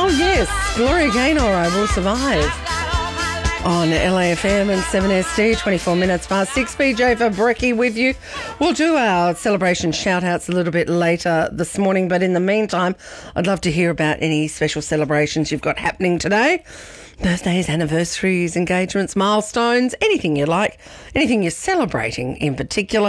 Oh yes, Gloria Gaynor, I Will Survive. On LAFM and 7SD, 24 minutes past 6. BJ for Brekkie with you. We'll do our celebration shout-outs a little bit later this morning, but in the meantime, I'd love to hear about any special celebrations you've got happening today. Birthdays, anniversaries, engagements, milestones, anything you like, anything you're celebrating in particular.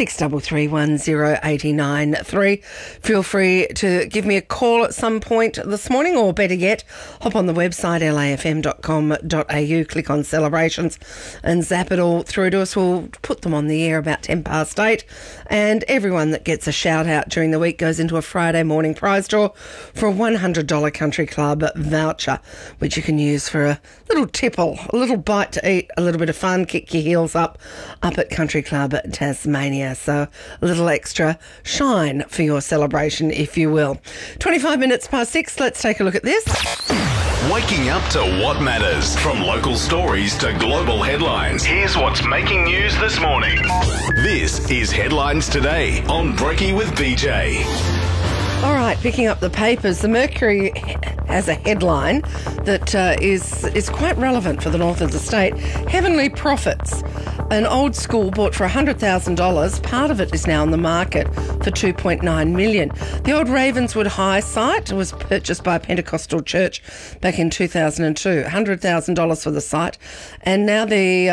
63310893. Feel free to give me a call at some point this morning, or better yet, hop on the website lafm.com.au, click on celebrations and zap it all through to us. We'll put them on the air about 10 past 8, and everyone that gets a shout out during the week goes into a Friday morning prize draw for a $100 Country Club voucher, which you can use for a little tipple, a little bite to eat, a little bit of fun, kick your heels up at Country Club Tasmania. So a little extra shine for your celebration, if you will. 25 minutes past 6, let's take a look at this. Waking up to what matters. From local stories to global headlines, here's what's making news this morning. This is Headlines Today on Brekkie with BJ. All right, picking up the papers, the Mercury has a headline that is quite relevant for the north of the state. Heavenly Profits, an old school bought for $100,000. Part of it is now on the market for $2.9 million. The old Ravenswood High site was purchased by a Pentecostal church back in 2002. $100,000 for the site, and now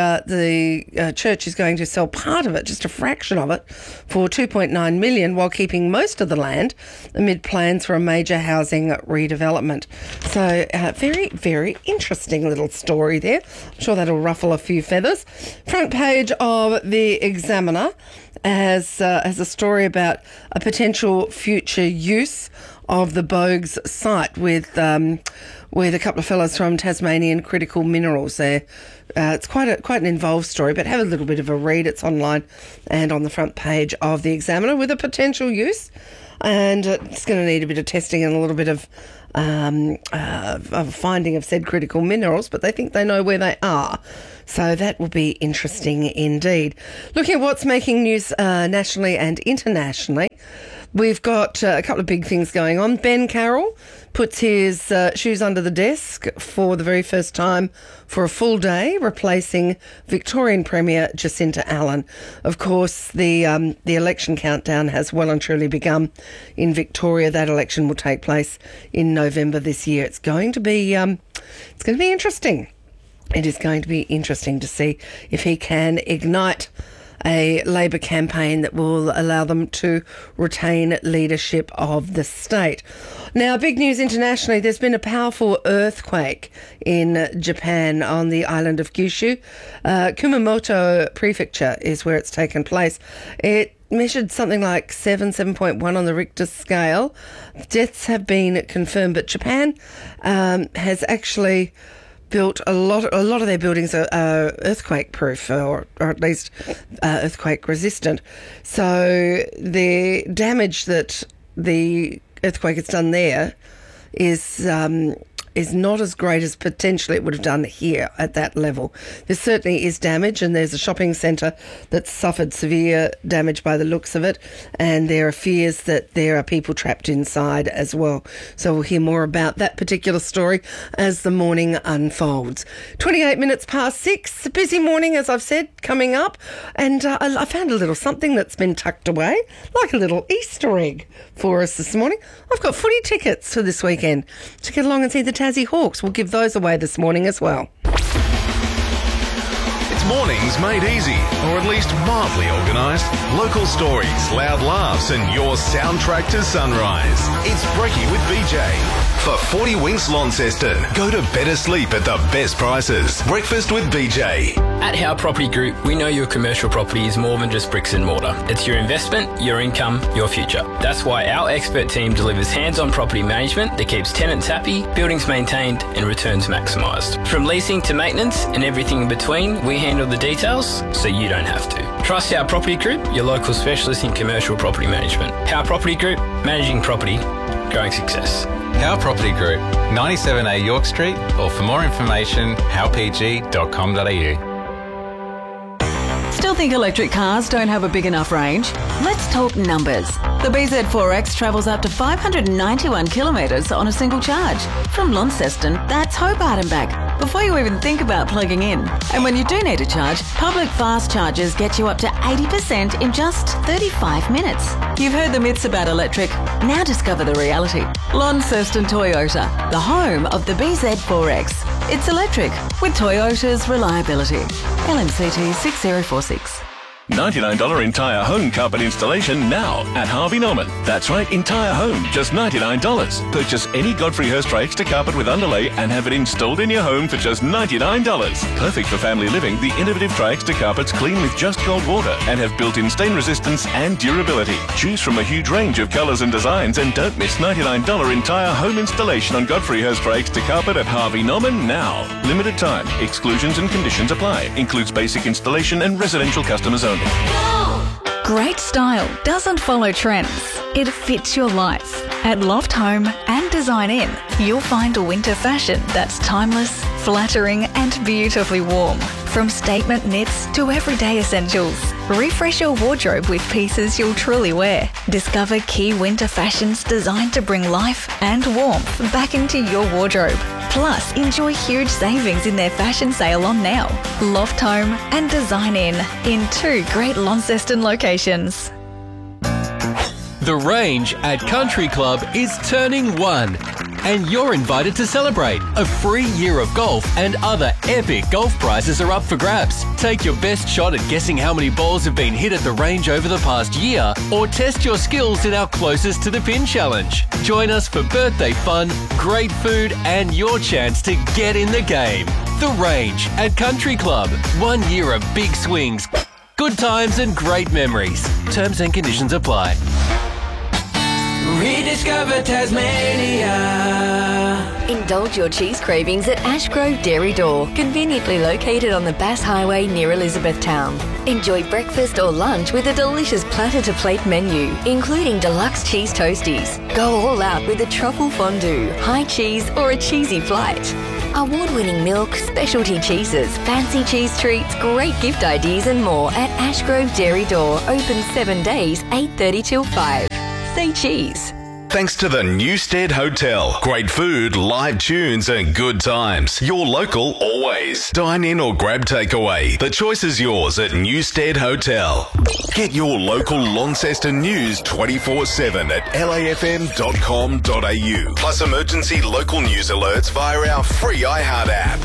the church is going to sell part of it, just a fraction of it, for $2.9 million, while keeping most of the land amid plans for a major housing redevelopment. So very, very interesting little story there. I'm sure that'll ruffle a few feathers. Front page of the Examiner has a story about a potential future use of the Bogues site with a couple of fellows from Tasmanian Critical Minerals there. It's quite an involved story, but have a little bit of a read. It's online and on the front page of the Examiner with a potential use. And it's going to need a bit of testing and a little bit of finding of said critical minerals, but they think they know where they are. So that will be interesting indeed. Looking at what's making news nationally and internationally, we've got a couple of big things going on. Ben Carroll puts his shoes under the desk for the very first time for a full day, replacing Victorian Premier Jacinta Allen. Of course, the election countdown has well and truly begun in Victoria. That election will take place in November this year. It's going to be interesting. It is going to be interesting to see if he can ignite a Labor campaign that will allow them to retain leadership of the state. Now, big news internationally, there's been a powerful earthquake in Japan on the island of Kyushu. Kumamoto Prefecture is where it's taken place. It measured something like 7.1 on the Richter scale. Deaths have been confirmed, but Japan has actually built a lot of their buildings are earthquake proof, or at least earthquake resistant. So the damage that the earthquake has done there is not as great as potentially it would have done here at that level. There certainly is damage, and there's a shopping centre that's suffered severe damage by the looks of it, and there are fears that there are people trapped inside as well. So we'll hear more about that particular story as the morning unfolds. 28 minutes past 6, a busy morning, as I've said, coming up, and I found a little something that's been tucked away, like a little Easter egg for us this morning. I've got footy tickets for this weekend to get along and see the Tassie Hawks. We'll give those away this morning as well. It's mornings made easy, or at least mildly organised. Local stories, loud laughs, and your soundtrack to sunrise. It's Brekkie with BJ. For 40 Winks Launceston, go to better sleep at the best prices. Breakfast with BJ. At Howe Property Group, we know your commercial property is more than just bricks and mortar. It's your investment, your income, your future. That's why our expert team delivers hands-on property management that keeps tenants happy, buildings maintained, and returns maximised. From leasing to maintenance and everything in between, we handle the details so you don't have to. Trust Howe Property Group, your local specialist in commercial property management. Howe Property Group, managing property, growing success. Howe Property Group, 97A York Street, or for more information, howepg.com.au. Still think electric cars don't have a big enough range? Let's talk numbers. The BZ4X travels up to 591 kilometres on a single charge. From Launceston, that's Hobart and back, before you even think about plugging in. And when you do need a charge, public fast chargers get you up to 80% in just 35 minutes. You've heard the myths about electric. Now discover the reality. Launceston Toyota, the home of the BZ4X. It's electric with Toyota's reliability. LMCT 6046. $99 entire home carpet installation now at Harvey Norman. That's right, entire home, just $99. Purchase any Godfrey Hirst Extra carpet with underlay and have it installed in your home for just $99. Perfect for family living, the innovative Tri-Extra carpets clean with just cold water and have built-in stain resistance and durability. Choose from a huge range of colours and designs and don't miss $99 entire home installation on Godfrey Hirst Extra carpet at Harvey Norman now. Limited time. Exclusions and conditions apply. Includes basic installation and residential customers only. Great style doesn't follow trends. It fits your life. At Loft Home and Design In, you'll find a winter fashion that's timeless, flattering and beautifully warm. From statement knits to everyday essentials. Refresh your wardrobe with pieces you'll truly wear. Discover key winter fashions designed to bring life and warmth back into your wardrobe. Plus, enjoy huge savings in their fashion sale on now. Loft Home and Design in 2 great Launceston locations. The Range at Country Club is turning 1. And you're invited to celebrate. A free year of golf and other epic golf prizes are up for grabs. Take your best shot at guessing how many balls have been hit at the range over the past year, or test your skills in our Closest to the Pin challenge. Join us for birthday fun, great food, and your chance to get in the game. The Range at Country Club. 1 year of big swings, good times, and great memories. Terms and conditions apply. Rediscover Tasmania. Indulge your cheese cravings at Ashgrove Dairy Door, conveniently located on the Bass Highway near Elizabethtown. Enjoy breakfast or lunch with a delicious platter-to-plate menu, including deluxe cheese toasties. Go all out with a truffle fondue, high cheese or a cheesy flight. Award-winning milk, specialty cheeses, fancy cheese treats, great gift ideas and more at Ashgrove Dairy Door. Open 7 days, 8:30 till 5. Say cheese. Thanks to the Newstead Hotel. Great food, live tunes and good times. Your local always. Dine in or grab takeaway. The choice is yours at Newstead Hotel. Get your local Launceston news 24/7 at lafm.com.au. Plus emergency local news alerts via our free iHeart app.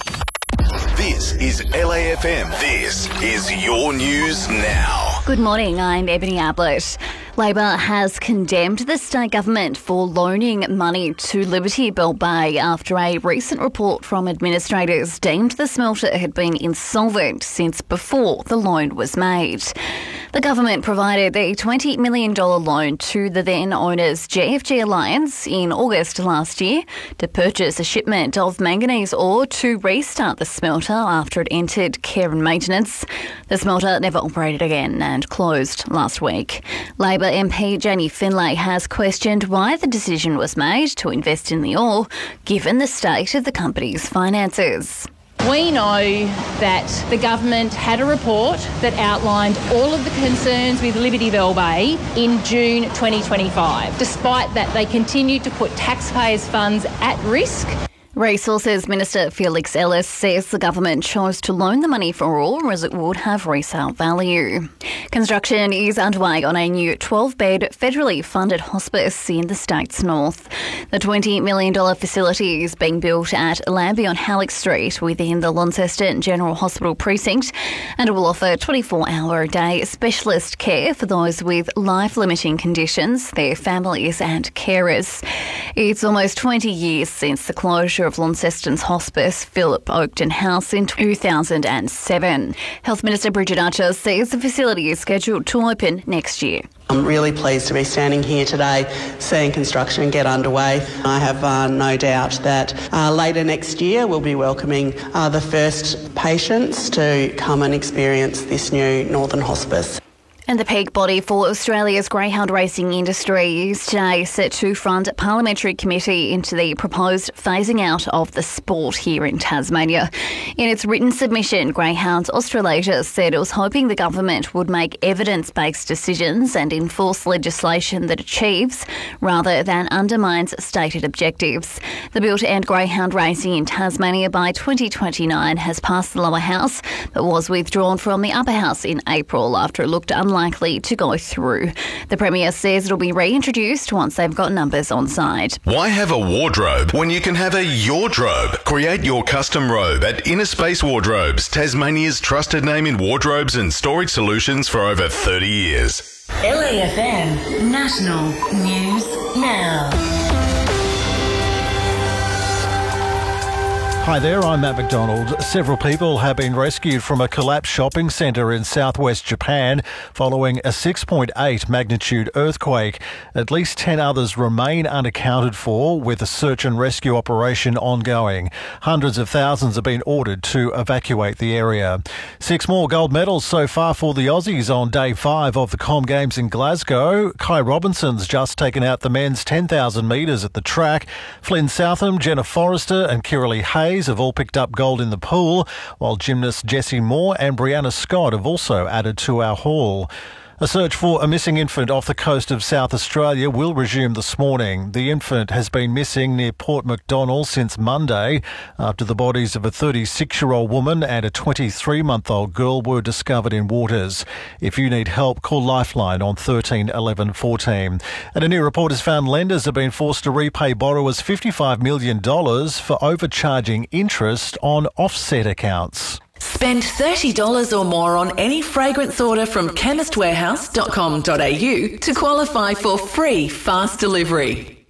This is LAFM. This is your news now. Good morning, I'm Ebony Ablett. Labor has condemned the state government for loaning money to Liberty Bell Bay after a recent report from administrators deemed the smelter had been insolvent since before the loan was made. The government provided the $20 million loan to the then owners GFG Alliance in August last year to purchase a shipment of manganese ore to restart the smelter after it entered care and maintenance. The smelter never operated again and closed last week. Labor MP Janie Finlay has questioned why the decision was made to invest in the ore, given the state of the company's finances. We know that the government had a report that outlined all of the concerns with Liberty Bell Bay in June 2025. Despite that, they continued to put taxpayers' funds at risk. Resources Minister Felix Ellis says the government chose to loan the money for ore as it would have resale value. Construction is underway on a new 12-bed federally funded hospice in the state's north. The $20 million facility is being built at Lambie on Halleck Street within the Launceston General Hospital precinct, and it will offer 24-hour-a-day specialist care for those with life-limiting conditions, their families and carers. It's almost 20 years since the closure of Launceston's hospice, Philip Oakton House, in 2007. Health Minister Bridget Archer says the facility is scheduled to open next year. I'm really pleased to be standing here today seeing construction get underway. I have no doubt that later next year we'll be welcoming the first patients to come and experience this new Northern Hospice. And the peak body for Australia's greyhound racing industry is today set to front a parliamentary committee into the proposed phasing out of the sport here in Tasmania. In its written submission, Greyhounds Australasia said it was hoping the government would make evidence-based decisions and enforce legislation that achieves rather than undermines stated objectives. The bill to end greyhound racing in Tasmania by 2029 has passed the lower house but was withdrawn from the upper house in April after it looked unlikely to go through. The Premier says it'll be reintroduced once they've got numbers on side. Why have a wardrobe when you can have a Yordrobe? Create your custom robe at Inner Space Wardrobes, Tasmania's trusted name in wardrobes and storage solutions for over 30 years. LAFM National News Now. Hi there, I'm Matt McDonald. Several people have been rescued from a collapsed shopping centre in southwest Japan following a 6.8 magnitude earthquake. At least 10 others remain unaccounted for, with a search and rescue operation ongoing. Hundreds of thousands have been ordered to evacuate the area. 6 more gold medals so far for the Aussies on day 5 of the Com Games in Glasgow. Kai Robinson's just taken out the men's 10,000 metres at the track. Flynn Southam, Jenna Forrester and Kiralee Hayes have all picked up gold in the pool, while gymnasts Jessie Moore and Brianna Scott have also added to our haul. A search for a missing infant off the coast of South Australia will resume this morning. The infant has been missing near Port MacDonnell since Monday after the bodies of a 36-year-old woman and a 23-month-old girl were discovered in waters. If you need help, call Lifeline on 13 11 14. And a new report has found lenders have been forced to repay borrowers $55 million for overcharging interest on offset accounts. Spend $30 or more on any fragrance order from chemistwarehouse.com.au to qualify for free fast delivery.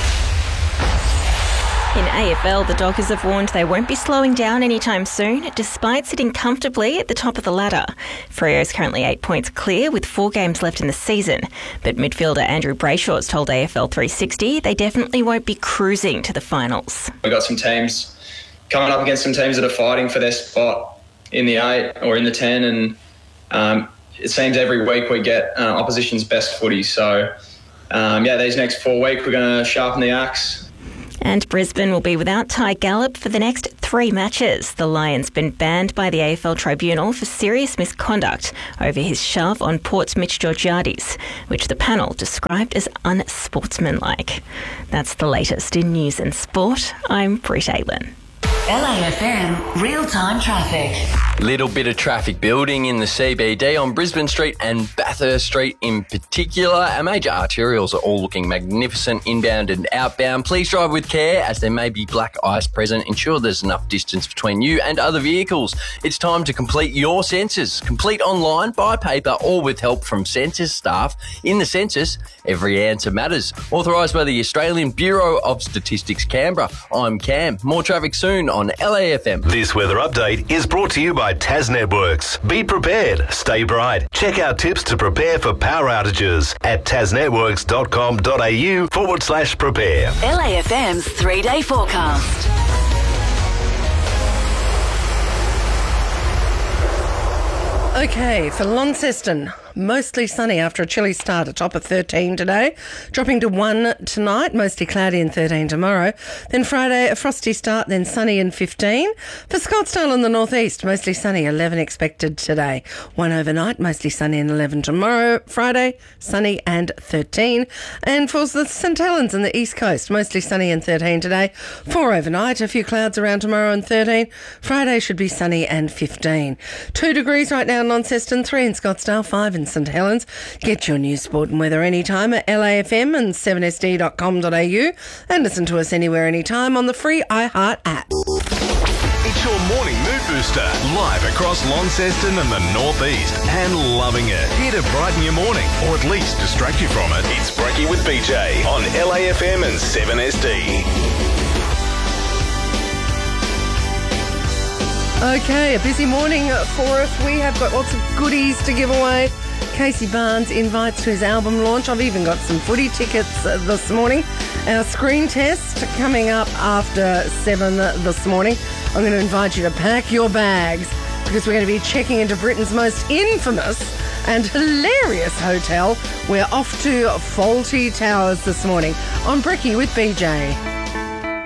In AFL, the Dockers have warned they won't be slowing down anytime soon, despite sitting comfortably at the top of the ladder. Freo is currently 8 points clear with 4 games left in the season, but midfielder Andrew Brayshaw's told AFL 360 they definitely won't be cruising to the finals. We've got some teams coming up against some teams that are fighting for their spot in the 8 or in the 10, and it seems every week we get opposition's best footy. So, these next 4 weeks we're going to sharpen the axe. And Brisbane will be without Ty Gallop for the next 3 matches. The Lion's been banned by the AFL Tribunal for serious misconduct over his shove on Port's Mitch Georgiades, which the panel described as unsportsmanlike. That's the latest in news and sport. I'm Britt Aylin. LAFM real-time traffic. Little bit of traffic building in the CBD on Brisbane Street and Bathurst Street in particular. Our major arterials are all looking magnificent inbound and outbound. Please drive with care as there may be black ice present. Ensure there's enough distance between you and other vehicles. It's time to complete your census. Complete online, by paper or with help from census staff. In the census, every answer matters. Authorised by the Australian Bureau of Statistics Canberra. I'm Cam. More traffic soon on LAFM. This weather update is brought to you by Tas Networks. Be prepared, stay bright. Check out tips to prepare for power outages at tasnetworks.com.au/prepare. LAFM's 3-day forecast. Okay, for Launceston, mostly sunny after a chilly start, a top of 13 today, dropping to 1 tonight, mostly cloudy and 13 tomorrow. Then Friday, a frosty start, then sunny and 15. For Scottsdale in the northeast, mostly sunny, 11 expected today. 1 overnight, mostly sunny and 11 tomorrow. Friday, sunny and 13. And for the St Helens in the east coast, mostly sunny and 13 today. 4 overnight, a few clouds around tomorrow and 13. Friday should be sunny and 15. 2 degrees right now in Launceston, 3 in Scottsdale, 5 in St Helens. Get your news, sport and weather anytime at LAFM and 7sd.com.au and listen to us anywhere anytime on the free iHeart app. It's your morning mood booster, live across Launceston and the northeast, and loving it. Here to brighten your morning, or at least distract you from it. It's Breaky with BJ on LAFM and 7SD. Okay, a busy morning for us. We have got lots of goodies to give away. Casey Barnes invites to his album launch. I've even got some footy tickets this morning. Our screen test coming up after 7 this morning. I'm going to invite you to pack your bags because we're going to be checking into Britain's most infamous and hilarious hotel. We're off to Fawlty Towers this morning on Bricky with BJ.